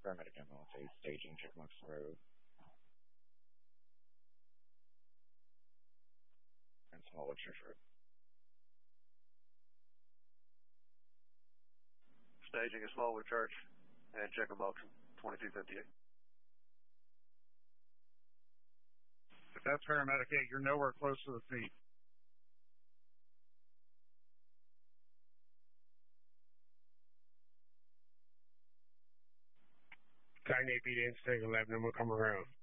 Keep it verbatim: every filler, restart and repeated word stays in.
Paramedic ambulance eight staging Chickamook Road. And Smallwood Church Road. Staging at Smallwood Church and Chickamook twenty-two fifty-eight. If that's Paramedic eight, you're nowhere close to the scene. Cognate beat in, staying eleven, and we'll come around.